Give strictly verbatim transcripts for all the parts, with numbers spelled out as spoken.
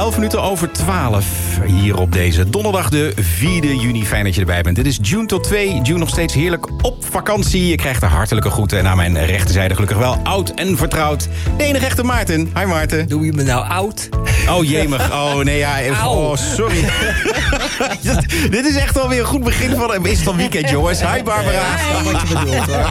elf minuten over twaalf. Hier op deze donderdag de vierde juni. Fijn dat je erbij bent. Dit is June tot twee. June nog steeds heerlijk op vakantie. Je krijgt de hartelijke groeten. En aan mijn rechterzijde gelukkig wel oud en vertrouwd. De enige echte Maarten. Hi Maarten. Doe je me nou oud? Oh jemig. Oh nee ja. Even, oh sorry. Dit is echt alweer een goed begin van... Is het al weekend jongens? Hi Barbara. Ja, wat je bedoelt hoor.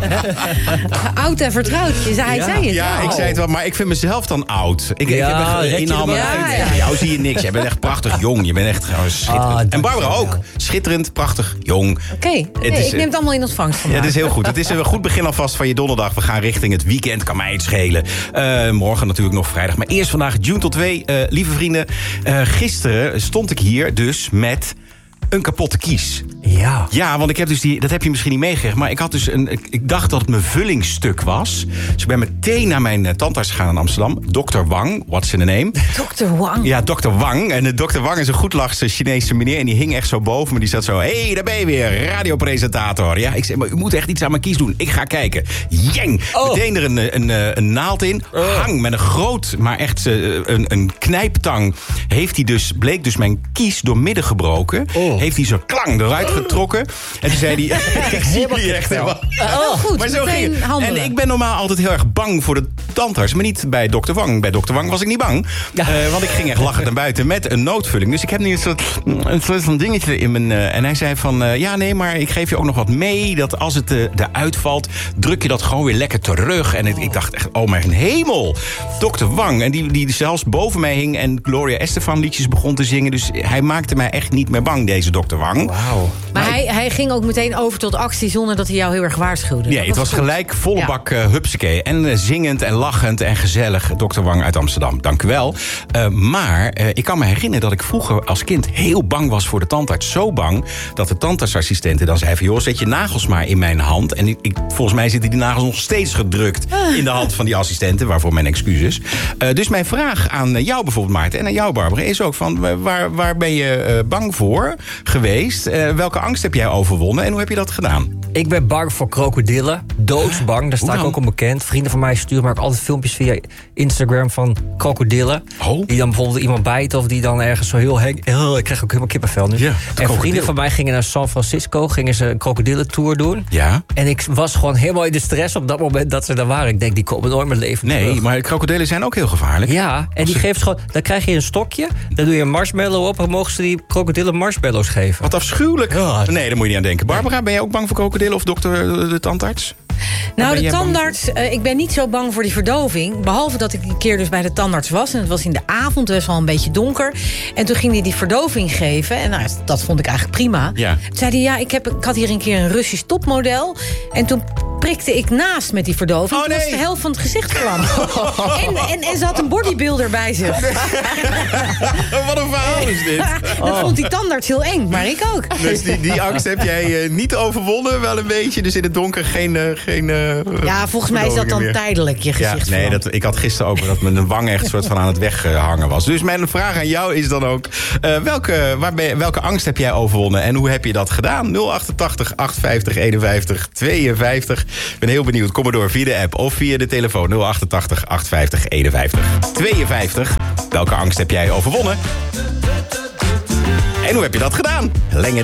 Oud en vertrouwd. Je zei, ja, zei het. Ja, ik zei het wel. Maar ik vind mezelf dan oud. Ik, Ja, ik heb echt inhaal. Ja, ja. Bij jou zie je niks. Jij bent echt prachtig jong. Je bent echt gewoon schitterend. Ah, en Barbara ook. wel. Schitterend, prachtig, jong. Oké, okay. nee, is, ik neem het allemaal in ontvangst van Ja, het is heel goed. Het is een goed begin alvast van je donderdag. We gaan richting het weekend. Kan mij het schelen. Uh, morgen natuurlijk nog vrijdag. Maar eerst vandaag June tot twee. Uh, lieve vrienden, uh, gisteren stond ik hier dus met... een kapotte kies. Ja. Ja, want ik heb dus die, dat heb je misschien niet meegekregen... maar ik had dus een, ik, ik dacht dat het mijn vullingsstuk was. Dus ik ben meteen naar mijn uh, tandarts gegaan in Amsterdam. dokter Wang, what's in the name? dokter Wang? Ja, dokter Wang. En de dokter Wang is een goedlachse Chinese meneer... en die hing echt zo boven me. Die zat zo, hé, hey, daar ben je weer, radiopresentator. Ja, ik zei, maar u moet echt iets aan mijn kies doen. Ik ga kijken. Jeng! Oh. Meteen er een, een, een, een naald in. Oh. Hang, met een groot, maar echt uh, een, een knijptang... heeft hij dus, bleek dus mijn kies doormidden gebroken... Oh. Heeft hij zo klang eruit getrokken. En toen zei hij... Ik zie jullie echt helemaal... Oh, goed, maar zo ging het. Handelen. En ik ben normaal altijd heel erg bang voor de tandarts. Maar niet bij dokter Wang. Bij dokter Wang was ik niet bang. Ja. Uh, want ik ging echt lachend naar buiten met een noodvulling. Dus ik heb nu een soort, een soort van dingetje in mijn... Uh, en hij zei van... Uh, ja, nee, maar ik geef je ook nog wat mee. Dat als het uh, eruit valt, druk je dat gewoon weer lekker terug. En ik, ik dacht echt, oh mijn hemel. dokter Wang. En die, die zelfs boven mij hing en Gloria Estefan liedjes begon te zingen. Dus hij maakte mij echt niet meer bang, deze dokter Wang. Wauw. Maar hij, hij ging ook meteen over tot actie zonder dat hij jou heel erg waarschuwde. Nee, het was goed. Gelijk volle ja. bak uh, hupsakee. En uh, zingend en lachend en gezellig. dokter Wang uit Amsterdam, dank u wel. Uh, maar uh, ik kan me herinneren dat ik vroeger als kind heel bang was voor de tandarts. Zo bang dat de tandartsassistente dan zei van... joh, zet je nagels maar in mijn hand. En ik, ik, volgens mij zitten die nagels nog steeds gedrukt... Uh. in de hand van die assistente, waarvoor mijn excuses. Uh, dus mijn vraag aan jou bijvoorbeeld, Maarten, en aan jou, Barbara... is ook van, waar, waar ben je uh, bang voor geweest? Uh, welke angst heb jij overwonnen en hoe heb je dat gedaan? Ik ben bang voor krokodillen. Doodsbang, daar sta ik ook onbekend. Vrienden van mij sturen me ook altijd filmpjes via Instagram van krokodillen. Oh. Die dan bijvoorbeeld iemand bijten of die dan ergens zo heel heng... Oh, ik krijg ook helemaal kippenvel nu. Ja, en krokodil. Vrienden van mij gingen naar San Francisco, gingen ze een krokodillentour doen. Ja. En ik was gewoon helemaal in de stress op dat moment dat ze daar waren. Ik denk, die komen nooit meer leven Nee, terug. maar krokodillen zijn ook heel gevaarlijk. Ja, en die geven gewoon... Dan krijg je een stokje, dan doe je een marshmallow op... en mogen ze die krokodillen marshmallows geven. Wat afschuwelijk. Ja. Nee, daar moet je niet aan denken. Barbara, ben jij ook bang voor krokodillen of dokter de, de tandarts? Nou, de tandarts, uh, ik ben niet zo bang voor die verdoving. Behalve dat ik een keer dus bij de tandarts was. En het was in de avond, het was wel een beetje donker. En toen ging hij die verdoving geven. En nou, dat vond ik eigenlijk prima. Ja. Toen zei hij, ja, ik, heb, ik had hier een keer een Russisch topmodel. En toen prikte ik naast met die verdoving. Oh, nee. Toen was de helft van het gezicht verlamd. Oh. En, en, en ze had een bodybuilder bij zich. Wat een verhaal is dit. Dat oh. vond die tandarts heel eng, maar ik ook. Dus die, die angst heb jij uh, niet overwonnen, wel een beetje. Dus in het donker geen... Uh, geen uh, ja, volgens mij is dat dan meer. tijdelijk, je gezicht. Ja, nee, dat, ik had gisteren ook dat mijn wang echt soort van aan het weghangen was. Dus mijn vraag aan jou is dan ook... Uh, welke, waar ben je, welke angst heb jij overwonnen en hoe heb je dat gedaan? nul achtentachtig achthonderdvijftig eenenvijftig tweeënvijftig. Ik ben heel benieuwd. Kom maar door via de app of via de telefoon. nul achtentachtig achthonderdvijftig eenenvijftig tweeënvijftig. Welke angst heb jij overwonnen? En hoe heb je dat gedaan? Lenge